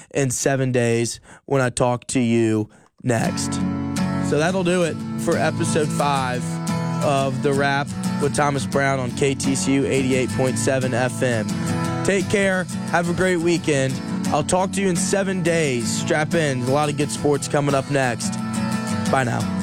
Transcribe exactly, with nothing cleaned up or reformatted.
in seven days when I talk to you next. So that'll do it for episode five of The Wrap with Thomas Brown on K T C U eighty-eight point seven F M. Take care. Have a great weekend. I'll talk to you in seven days. Strap in. There's a lot of good sports coming up next. Bye now.